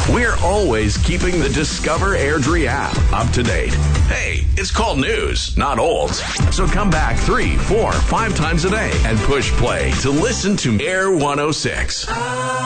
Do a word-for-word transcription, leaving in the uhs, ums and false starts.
We're always keeping the Discover Airdrie app up to date. Hey, it's called news, not old. So come back three, four, five times a day and push play to listen to Air one oh six.